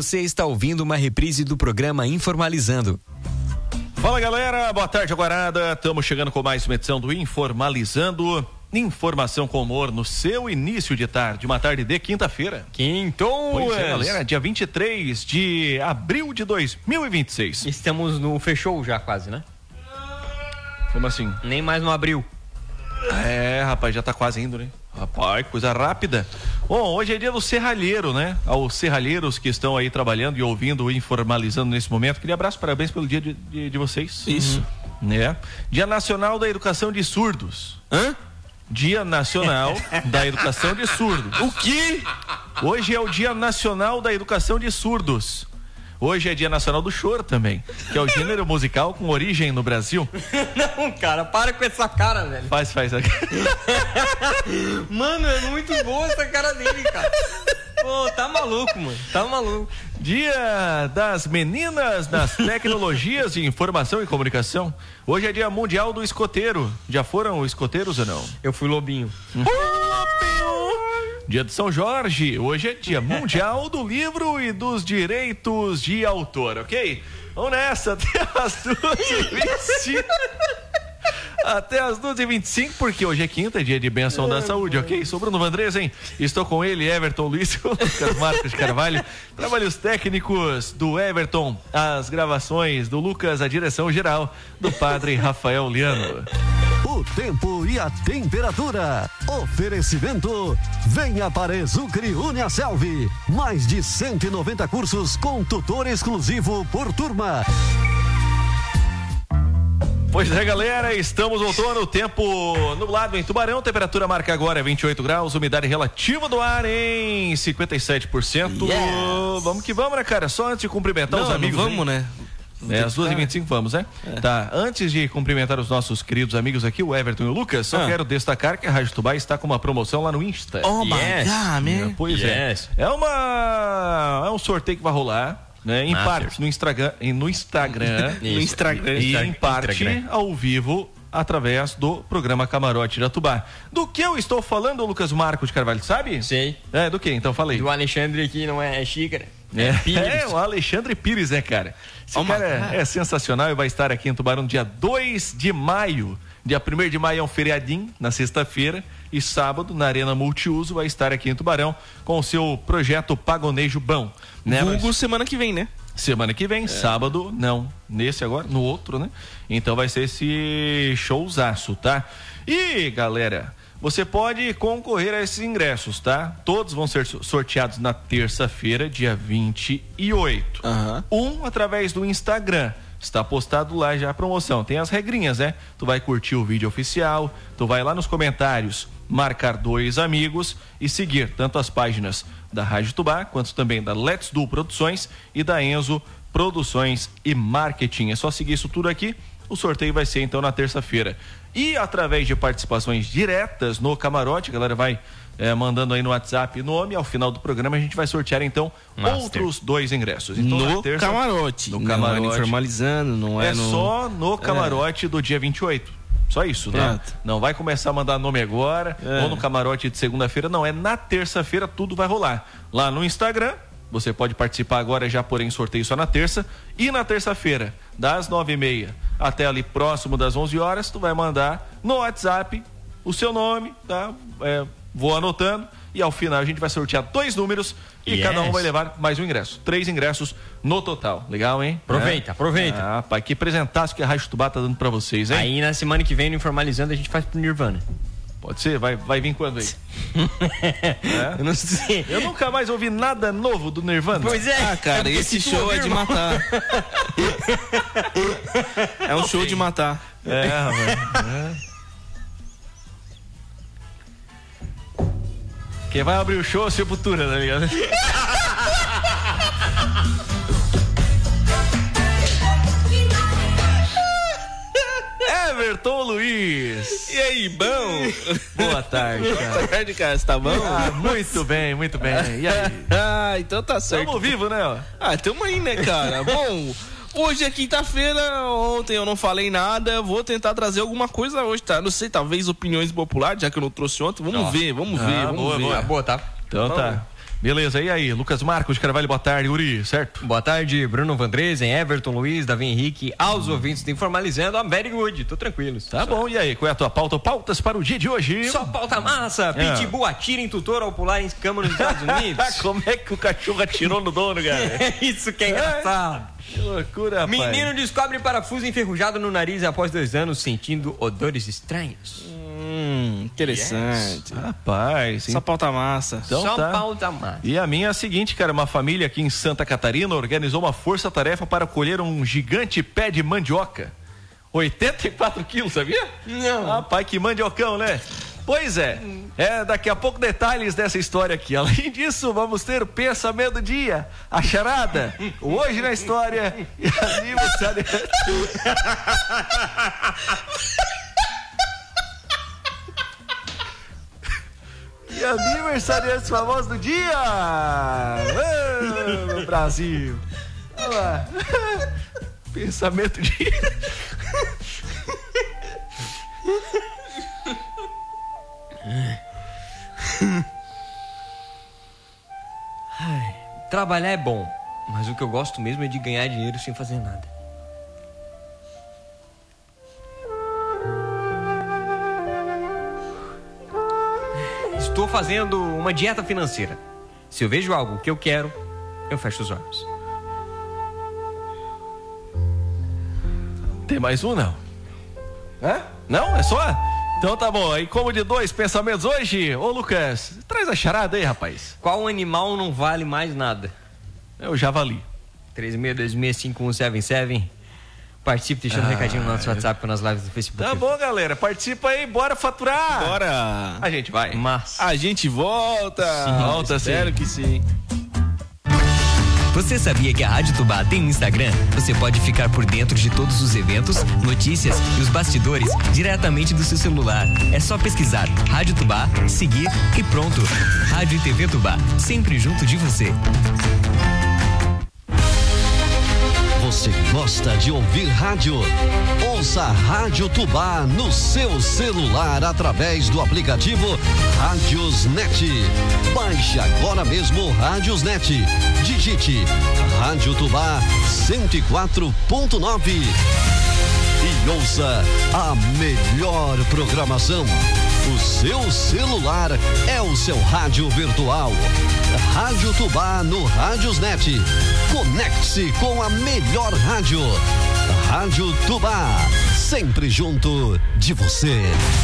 Você está ouvindo uma reprise do programa Informalizando. Fala galera, boa tarde Aguarada, estamos chegando com mais uma edição do Informalizando. Informação com humor no seu início de tarde, uma tarde de quinta-feira. Pois é, galera, dia 23 de abril de 2026. Estamos no fechou já quase, né? Como assim? Nem mais no abril. É, rapaz, já tá quase indo, né? Rapaz, coisa rápida. Bom, hoje é dia do serralheiro, né? Aos serralheiros que estão aí trabalhando e ouvindo o Informalizando nesse momento. Aquele abraço, parabéns pelo dia de vocês. Isso. Né? Dia Nacional da Educação de Surdos. Hã? Dia Nacional da Educação de Surdos. O quê? Hoje é o Dia Nacional da Educação de Surdos. Hoje é Dia Nacional do Choro também, que é o gênero musical com origem no Brasil. Não, cara, para com essa cara, velho. Faz. Mano, é muito boa essa cara dele, cara. Pô, tá maluco, mano. Tá maluco. Dia das Meninas das Tecnologias de Informação e Comunicação. Hoje é Dia Mundial do Escoteiro. Já foram escoteiros ou não? Eu fui lobinho. Dia de São Jorge. Hoje é Dia Mundial do Livro e dos Direitos de Autor, ok? Vamos nessa, até as 2h25. Até as 2h25, porque hoje é quinta, dia de bênção da saúde, ok? Sou Bruno Vandrez, hein? Estou com ele, Everton Luiz, Lucas Marcos de Carvalho. Trabalhos técnicos do Everton, as gravações do Lucas, a direção geral do padre Rafael Liano. O tempo e a temperatura. Oferecimento. Venha para Exucre Uniaselv. Mais de 190 cursos com tutor exclusivo por turma. Pois é, galera, estamos voltando, tempo nublado em Tubarão, temperatura marca agora 28 graus, umidade relativa do ar em 57%. Yes. Vamos que vamos, né, cara? Só antes de cumprimentar os amigos. Vamos, né? Às 2h25 vamos, né? É. Tá, antes de cumprimentar os nossos queridos amigos aqui, o Everton e o Lucas, só quero destacar que a Rádio Tubá está com uma promoção lá no Insta. Oh, my God, man. Pois é. É um sorteio que vai rolar. Né? Em parte no Instagram e em parte ao vivo através do programa Camarote da Tubá. Do que eu estou falando, Lucas Marcos de Carvalho, sabe? Sei. Do que? Então falei. Do Alexandre aqui, não é xícara. O Alexandre Pires, né, cara? Esse cara é sensacional e vai estar aqui em Tubarão no dia 2 de maio. Dia 1º de maio é um feriadinho, na sexta-feira, e sábado, na Arena Multiuso, vai estar aqui em Tubarão com o seu projeto Pagonejo Bom. Né? Semana que vem, né? Semana que vem, sábado, não, nesse agora, no outro, né? Então vai ser esse showzaço, tá? E, galera, você pode concorrer a esses ingressos, tá? Todos vão ser sorteados na terça-feira, dia 28. Através do Instagram. Está postado lá já a promoção. Tem as regrinhas, né? Tu vai curtir o vídeo oficial, tu vai lá nos comentários marcar 2 amigos e seguir tanto as páginas da Rádio Tubá, quanto também da Let's Do Produções e da Enzo Produções e Marketing. É só seguir isso tudo aqui. O sorteio vai ser então na terça-feira. E através de participações diretas no camarote, a galera vai mandando aí no WhatsApp nome, ao final do programa a gente vai sortear então outros 2 ingressos. Então, no camarote. No camarote. Não é Informalizando, não é só no camarote do dia 28. Só isso, né? Não vai começar a mandar nome agora, ou no camarote de segunda-feira, não. É na terça-feira, tudo vai rolar. Lá no Instagram, você pode participar agora já, porém sorteio só na terça. E na terça-feira, das 9h30 até ali próximo das 11 horas, tu vai mandar no WhatsApp o seu nome, tá? Vou anotando e ao final a gente vai sortear 2 números e cada um vai levar mais um ingresso. 3 ingressos no total. Legal, hein? Aproveita. Ah, pai, que presentaço que a Rádio Tubá tá dando pra vocês, hein? Aí na semana que vem, no Informalizando, a gente faz pro Nirvana. Pode ser? Vai vir quando aí? Eu não sei. Eu nunca mais ouvi nada novo do Nirvana. Pois é. Cara, esse show é de matar. É um show de matar. Rapaz. Quem vai abrir o show é a Sepultura, tá ligado? Everton Luiz. E aí, bom? Boa tarde, cara. Boa tarde, cara. Você tá bom? Muito bem, muito bem. E aí? Então tá certo. Tamo vivo, né? Tamo aí, né, cara? Bom, hoje é quinta-feira, ontem eu não falei nada, vou tentar trazer alguma coisa hoje, tá? Não sei, talvez opiniões populares, já que eu não trouxe ontem. Vamos ver. Boa, tá? Então tá. Beleza, e aí, Lucas Marcos de Carvalho, boa tarde, Uri, certo? Boa tarde, Bruno Vandresen, Everton Luiz, Davi Henrique, aos ouvintes do Informalizando, I'm very good, tô tranquilo. Tá bom, e aí, qual é a tua pauta? Pautas para o dia de hoje? Só pauta massa, Pitbull atira em tutor ao pular em cama nos Estados Unidos. Como é que o cachorro atirou no dono, cara? É isso que é engraçado. Que loucura, rapaz. Menino descobre parafuso enferrujado no nariz após 2 anos sentindo odores estranhos. Interessante. Rapaz, Só pauta massa. então Só tá. pauta massa. E a minha é a seguinte, cara, uma família aqui em Santa Catarina organizou uma força-tarefa para colher um gigante pé de mandioca. 84 quilos, sabia? Não. Rapaz, que mandiocão, né? Pois é, daqui a pouco detalhes dessa história aqui. Além disso, vamos ter o pensamento do dia, a charada, hoje na história e aniversário. E aniversariantes famosos do dia! Ô, meu Brasil! Olha lá! Pensamento de. Trabalhar é bom, mas o que eu gosto mesmo é de ganhar dinheiro sem fazer nada. Estou fazendo uma dieta financeira. Se eu vejo algo que eu quero, eu fecho os olhos. Tem mais um, não? É? Não? É só? Então tá bom. Aí, como de 2 pensamentos hoje, ô Lucas, traz a charada aí, rapaz. Qual animal não vale mais nada? É o javali. 36265177. Participe deixando um recadinho no nosso WhatsApp ou nas lives do Facebook. Tá bom, galera. Participa aí, bora faturar. Bora! A gente vai. Mas A gente volta! Volta, Espero que sim. Você sabia que a Rádio Tubá tem um Instagram? Você pode ficar por dentro de todos os eventos, notícias e os bastidores diretamente do seu celular. É só pesquisar Rádio Tubá, seguir e pronto. Rádio e TV Tubá, sempre junto de você. Você gosta de ouvir rádio? Ouça a Rádio Tubá no seu celular através do aplicativo Rádiosnet. Baixe agora mesmo o Rádiosnet. Digite Rádio Tubá 104.9 e ouça a melhor programação. O seu celular é o seu rádio virtual. Rádio Tubá no Rádiosnet. Conecte-se com a melhor rádio. Rádio Tubá, sempre junto de você.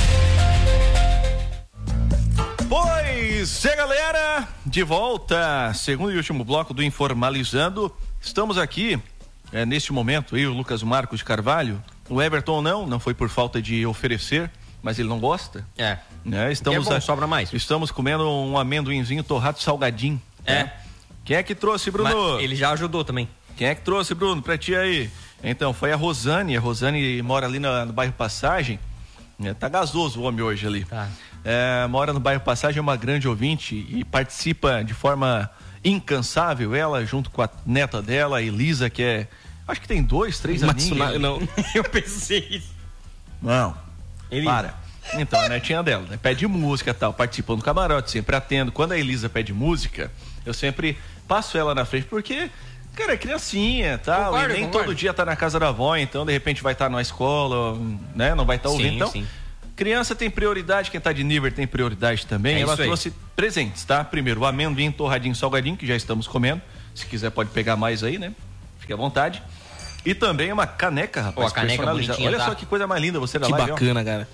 Pois é, galera, de volta, segundo e último bloco do Informalizando. Estamos aqui, neste momento, eu, Lucas Marcos de Carvalho. O Everton não foi por falta de oferecer, mas ele não gosta. Né? Estamos bom, sobra mais. Estamos comendo um amendoinzinho torrado salgadinho. Né? Quem é que trouxe, Bruno? Mas ele já ajudou também. Quem é que trouxe, Bruno, pra ti aí? Então, foi a Rosane. A Rosane mora ali no bairro Passagem. Tá gasoso o homem hoje ali. Tá. Mora no bairro Passagem, é uma grande ouvinte e participa de forma incansável. Ela, junto com a neta dela, a Elisa, que é... Acho que tem 2, 3 aninhos. Não, eu pensei isso. Não. Elisa. Para. Então, a netinha dela, né? Pede música e tal, participa do camarote, sempre atendo. Quando a Elisa pede música, eu sempre passo ela na frente, porque, cara, é criancinha e tal, Concordo, e nem concordo. todo dia tá na casa da avó, então de repente vai estar na escola, né? Não vai estar ouvindo. Então, sim. criança tem prioridade, quem tá de nível tem prioridade também. É Ela isso aí. trouxe presentes, tá? Primeiro, o amendoim torradinho salgadinho, que já estamos comendo. Se quiser pode pegar mais aí, né? Fique à vontade. E também uma caneca, rapaz, a caneca personalizada. bonitinha, Olha tá? só que coisa mais linda você na Que live, ó. bacana, cara.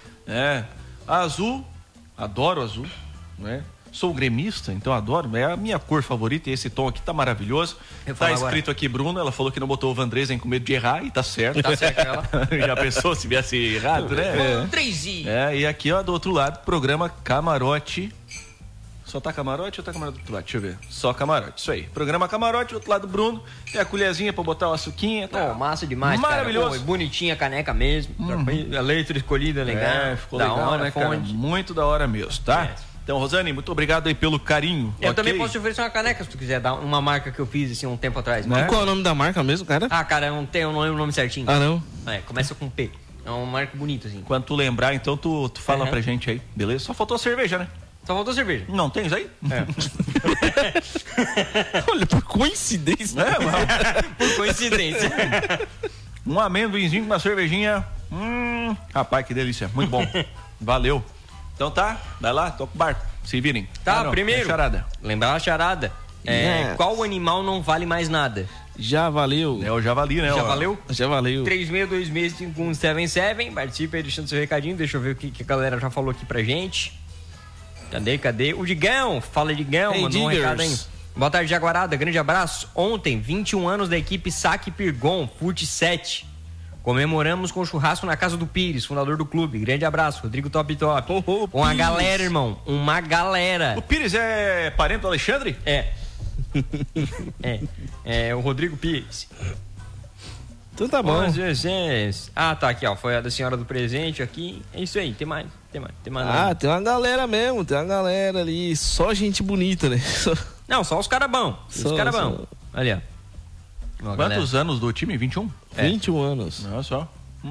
A azul, adoro azul, né? Sou gremista, então adoro, é a minha cor favorita e esse tom aqui tá maravilhoso. Eu Tá falo escrito aqui, Bruno, ela falou que não botou o Vandresen com medo de errar e tá certo. Tá certo ela. Já pensou se viesse errado, né? 3i. E aqui, ó, do outro lado, programa Camarote. Só tá camarote ou tá camarote do outro lado? Deixa eu ver. Só camarote, isso aí. Programa Camarote, do outro lado Bruno. Tem a colherzinha pra botar o açuquinha. Tá? Massa demais, Maravilhoso. cara. Pô, bonitinha a caneca mesmo. A letra escolhida é legal. Ficou da legal, hora, né, cara? fonte. Muito da hora mesmo, tá? Então, Rosane, muito obrigado aí pelo carinho. Eu ok? também posso te oferecer uma caneca se tu quiser dar uma marca que eu fiz assim um tempo atrás. Né? Qual é o nome da marca mesmo, cara? Ah, cara, eu não lembro o nome certinho. Ah, não? Começa com P. É uma marca bonita, assim. Quando tu lembrar, então tu fala pra gente aí, beleza? Só faltou a cerveja, né? Só faltou cerveja. Não tens aí? Olha, por coincidência. Por coincidência. Um amendoinzinho com uma cervejinha. Rapaz, que delícia. Muito bom. Valeu. Então tá, vai lá, toca o barco. Se virem. Tá, primeiro. Charada. Lembrar a charada. Qual animal não vale mais nada? Já valeu. É o javali, né? Já valeu? Já valeu. 36265177. Participa aí, deixando seu recadinho. Deixa eu ver o que a galera já falou aqui pra gente. Cadê? O Digão. Fala, Digão. Mandou um recado aí. Boa tarde, Jaguarada. Grande abraço. Ontem, 21 anos da equipe Saque Pirgon, Fute 7. Comemoramos com churrasco na casa do Pires, fundador do clube. Grande abraço, Rodrigo Top. Uma galera, irmão. Uma galera. O Pires é parente do Alexandre? É o Rodrigo Pires. Então tá bom. Ah, tá aqui, ó. Foi a da senhora do presente aqui. É isso aí, tem mais. Tem uma galera mesmo, tem uma galera ali. Só gente bonita, né? Não, só os caras bons. Os caras bons. Ali, ó. Quantos anos do time? 21? 21 anos. Olha só.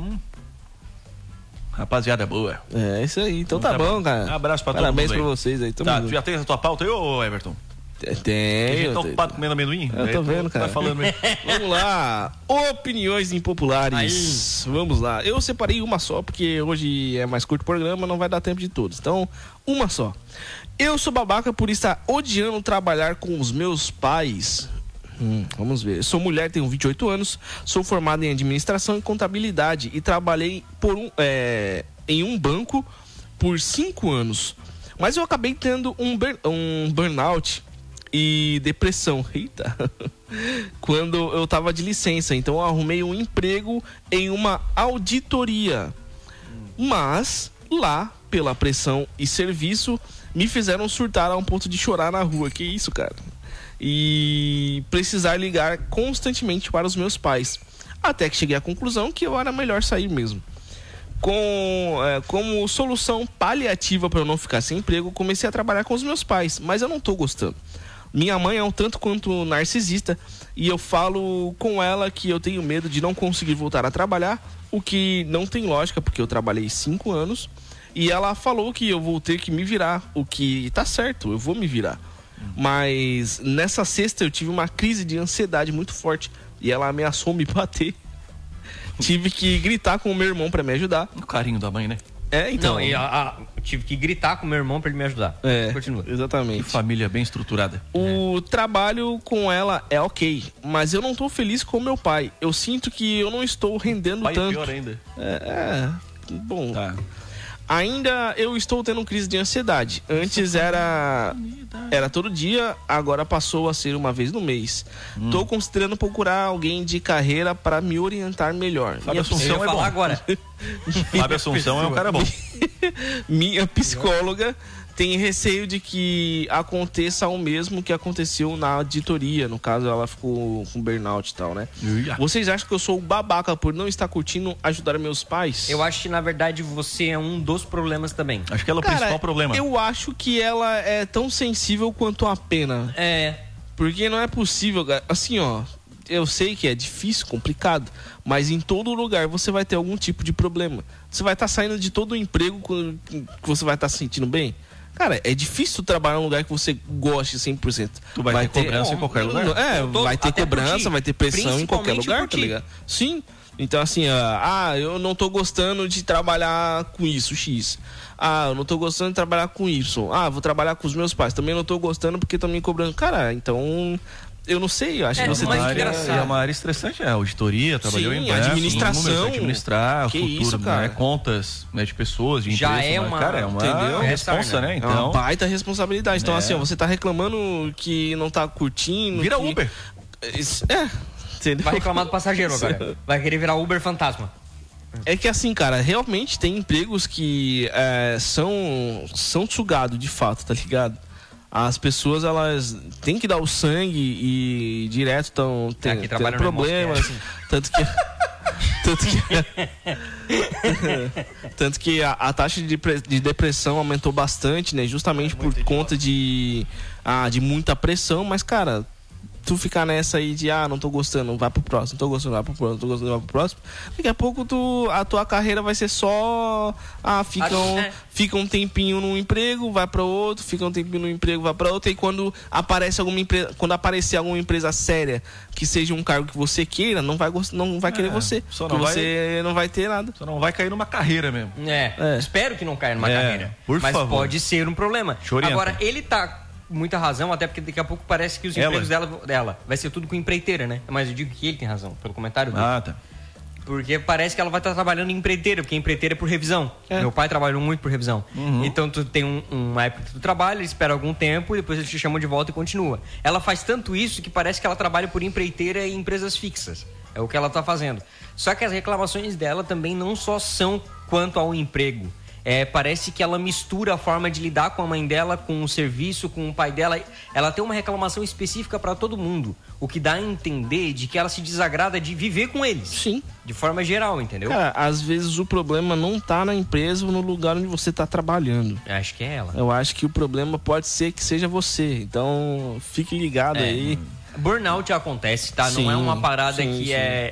Rapaziada boa. É isso aí. Então tá bom, cara. Um abraço pra todo mundo. Parabéns pra vocês aí. Tu já tem a tua pauta aí, ô Everton? Tem. A gente tá ocupado comendo amendoim? Eu tô vendo, cara. Tá falando aí. Vamos lá. Opiniões impopulares. Aí. Vamos lá. Eu separei uma só, porque hoje é mais curto o programa, não vai dar tempo de todos. Então, uma só. Eu sou babaca por estar odiando trabalhar com os meus pais. Vamos ver. Eu sou mulher, tenho 28 anos, sou formada em administração e contabilidade e trabalhei em um banco por 5 anos. Mas eu acabei tendo um burnout e depressão. Eita! Quando eu tava de licença, então eu arrumei um emprego em uma auditoria. Mas lá, pela pressão e serviço, me fizeram surtar a um ponto de chorar na rua. Que isso, cara? E precisar ligar constantemente para os meus pais. Até que cheguei à conclusão que eu era melhor sair mesmo. Como solução paliativa para eu não ficar sem emprego, comecei a trabalhar com os meus pais, mas eu não tô gostando. Minha mãe é um tanto quanto narcisista e eu falo com ela que eu tenho medo de não conseguir voltar a trabalhar, o que não tem lógica, porque eu trabalhei 5 anos e ela falou que eu vou ter que me virar, o que tá certo, eu vou me virar. Mas nessa sexta eu tive uma crise de ansiedade muito forte e ela ameaçou me bater. Tive que gritar com o meu irmão pra me ajudar. O carinho da mãe, né? Então. Tive que gritar com o meu irmão pra ele me ajudar. Continua. Exatamente. Que família bem estruturada. O trabalho com ela é ok, mas eu não tô feliz com o meu pai. Eu sinto que eu não estou rendendo pai tanto. É pior ainda. Bom. Tá. Ainda eu estou tendo crise de ansiedade. Antes era todo dia, agora passou a ser uma vez no mês. Tô considerando procurar alguém de carreira para me orientar melhor. Fábio Assunção é bom. Agora. Fábio Assunção é um cara bom. Minha psicóloga tem receio de que aconteça o mesmo que aconteceu na auditoria. No caso, ela ficou com burnout e tal, né? Vocês acham que eu sou babaca por não estar curtindo ajudar meus pais? Eu acho que, na verdade, você é um dos problemas também. Acho que ela é o principal problema. Eu acho que ela é tão sensível quanto a pena. Porque não é possível, cara. Assim, ó, eu sei que é difícil, complicado, mas em todo lugar você vai ter algum tipo de problema. Você vai estar saindo de todo o emprego que você vai estar se sentindo bem. Cara, é difícil trabalhar num lugar que você goste 100%. Tu vai ter cobrança em qualquer lugar? Vai ter cobrança, vai ter pressão em qualquer lugar, tá ligado? Sim. Então, assim, eu não tô gostando de trabalhar com isso, X. Eu não tô gostando de trabalhar com Y. Vou trabalhar com os meus pais. Também não tô gostando porque estão me cobrando. Cara, então... Eu não sei, eu acho que você tem que... É uma área estressante, auditoria, trabalhou em banco, administração, administrar, que futuro, isso, cara? Né, contas, né, de pessoas, de já empresa, é uma, cara, é uma entendeu? responsa, né? Então, é uma baita responsabilidade. Então, assim, ó, você tá reclamando que não tá curtindo... Vira Uber. Entendeu? Vai reclamar do passageiro agora. Vai querer virar Uber fantasma. É que assim, cara, realmente tem empregos que são sugados de fato, tá ligado? As pessoas, elas têm que dar o sangue e direto estão tendo problemas. Tanto que a taxa de depressão aumentou bastante, né? Justamente por conta de muita pressão. Mas, cara, tu ficar nessa aí de, não tô gostando, vai pro próximo, tô gostando, vai pro próximo, tô gostando, vai pro próximo, daqui a pouco a tua carreira vai ser só, fica um tempinho num emprego, vai pra outro, fica um tempinho num emprego, vai pra outro, e quando aparecer alguma empresa séria, que seja um cargo que você queira, não vai querer você, você não vai ter nada. Só não vai cair numa carreira mesmo. Espero que não caia numa carreira, mas favor. Pode ser um problema. Agora, ele tá muita razão, até porque daqui a pouco parece que os empregos dela vai ser tudo com empreiteira, né? Mas eu digo que ele tem razão, pelo comentário dele. Tá. Porque parece que ela vai estar trabalhando em empreiteira, porque empreiteira é por revisão. Meu pai trabalhou muito por revisão. Então tu tem uma época que tu trabalha, ele espera algum tempo e depois eles te chamam de volta e continua. Ela faz tanto isso que parece que ela trabalha por empreiteira em empresas fixas. É o que ela tá fazendo. Só que as reclamações dela também não só são quanto ao emprego. Parece que ela mistura a forma de lidar com a mãe dela, com o serviço, com o pai dela. Ela tem uma reclamação específica para todo mundo, o que dá a entender de que ela se desagrada de viver com eles. Sim. De forma geral, entendeu? Cara, às vezes o problema não tá na empresa ou no lugar onde você tá trabalhando. Acho que é ela. Eu acho que o problema pode ser que seja você. Então, fique ligado aí. Burnout acontece, tá? Não é uma parada que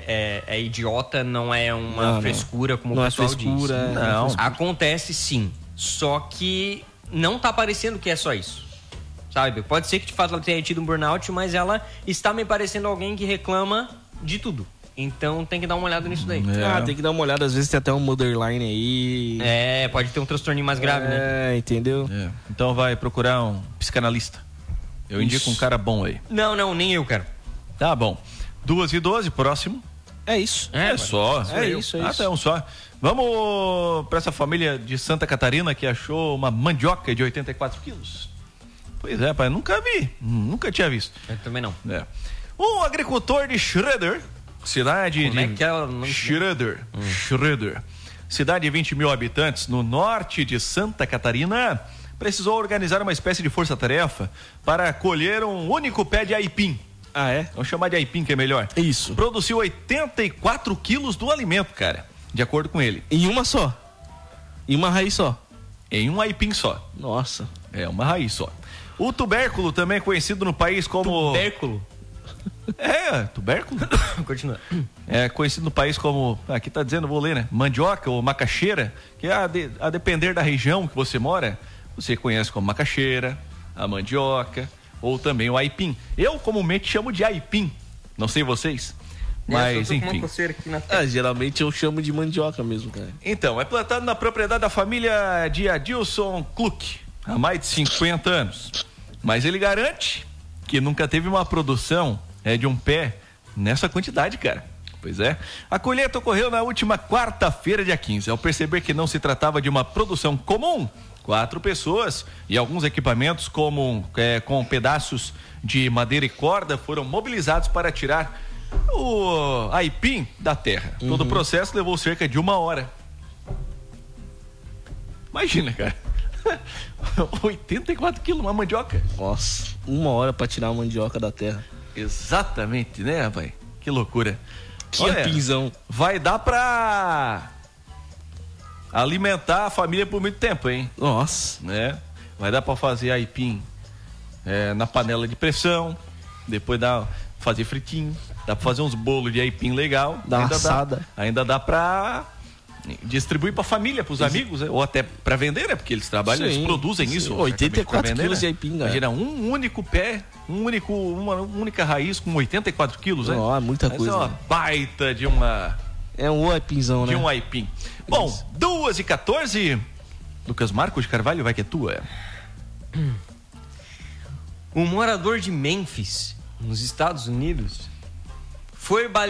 é idiota, não é uma frescura, como o pessoal diz. Não, acontece sim. Só que não tá parecendo que é só isso. Sabe? Pode ser que de fato ela tenha tido um burnout, mas ela está me parecendo alguém que reclama de tudo. Então tem que dar uma olhada nisso daí. Tem que dar uma olhada, às vezes tem até um borderline aí. Pode ter um transtorninho mais grave, né? Entendeu? Então vai procurar um psicanalista. Eu indico um cara bom aí. Não, nem eu quero. Tá bom. 2:12, próximo. É isso. É só. É isso. Até um só. Vamos pra essa família de Santa Catarina que achou uma mandioca de 84 quilos. Pois é, pai, nunca vi. Nunca tinha visto. Eu também não. Um agricultor de Schroeder, cidade Como é que é o nome? Schroeder. Cidade de 20 mil habitantes, no norte de Santa Catarina, precisou organizar uma espécie de força-tarefa para colher um único pé de aipim. Vamos chamar de aipim, que é melhor. Isso. Produziu 84 quilos do alimento, cara, de acordo com ele. Em uma só? Em uma raiz só? Em um aipim só. Nossa. É, uma raiz só. O tubérculo, também conhecido no país como... Tubérculo? Tubérculo? Continua. É conhecido no país como, aqui tá dizendo, vou ler, né? Mandioca ou macaxeira, que é a depender da região que você mora, você conhece como macaxeira, a mandioca ou também o aipim. Eu comumente chamo de aipim, não sei vocês, mas enfim. Geralmente eu chamo de mandioca mesmo, cara. Então, é plantado na propriedade da família de Adilson Kluck há mais de 50 anos. Mas ele garante que nunca teve uma produção de um pé nessa quantidade, cara. Pois é. A colheita ocorreu na última quarta-feira, dia 15. Ao perceber que não se tratava de uma produção comum, 4 pessoas e alguns equipamentos com pedaços de madeira e corda foram mobilizados para tirar o aipim da terra. Todo o processo levou cerca de 1 hora. Imagina, cara. 84 quilos, uma mandioca. Nossa, 1 hora pra tirar a mandioca da terra. Exatamente, né, rapaz? Que loucura. Que aipinzão. Vai dar pra alimentar a família por muito tempo, hein? Nossa. Vai dar pra fazer aipim na panela de pressão, depois fazer fritinho, dá pra fazer uns bolos de aipim legal. Dá uma assada. Ainda dá pra distribuir pra família, pros amigos, ou até pra vender, né? Porque eles trabalham, eles produzem isso. 84 quilos de aipim, né? Imagina, um único pé, uma única raiz com 84 quilos, né? É muita coisa. É uma baita de uma... É um aipinzão, né? De um aipim. Bom, 2:14. Lucas Marcos de Carvalho, vai que é tua. Um morador de Memphis, nos Estados Unidos, foi baleado